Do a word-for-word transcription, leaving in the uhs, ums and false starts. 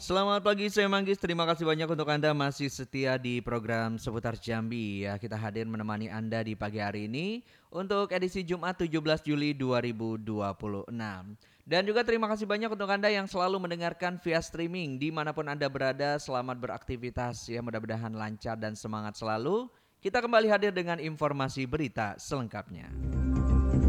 Selamat pagi, saya Manggis. Terima kasih banyak untuk Anda masih setia di program Seputar Jambi ya. Kita hadir menemani Anda di pagi hari ini untuk edisi Jumat tujuh belas Juli dua ribu dua puluh enam. Dan juga terima kasih banyak untuk Anda yang selalu mendengarkan via streaming dimanapun Anda berada. Selamat beraktivitas ya, mudah-mudahan lancar dan semangat selalu. Kita kembali hadir dengan informasi berita selengkapnya.